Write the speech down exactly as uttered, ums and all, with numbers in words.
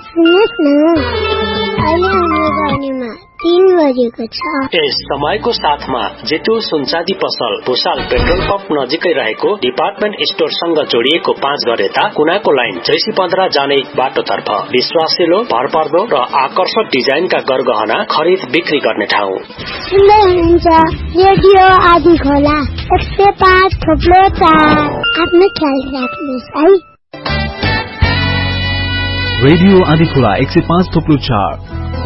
सुन्नुहोस् न, अहिले हाम्रो बारीमा तीन बजेको छ। यस समयको साथमा जेतु सुनचाँदी पसल भुसाल पेट्रोल पम्प नजिकै रहेको डिपार्टमेन्ट स्टोरसँग जोडिएको पाँच घर यता कुनाको लाइन जैसी पन्ध्र जाने बाटोतर्फ विश्वासिलो, भरपर्दो र आकर्षक डिजाइनका गरगहना खरिद बिक्री गर्ने ठाउँ। सुन्दै हुनुहुन्छ रेडियो आदि खोला एक सय पाँच थोप्लो चार। आफ्नो ख्याल राख्नुहोस् है। रेडियो आदि खोला एक सय पाँच थोप्लो चार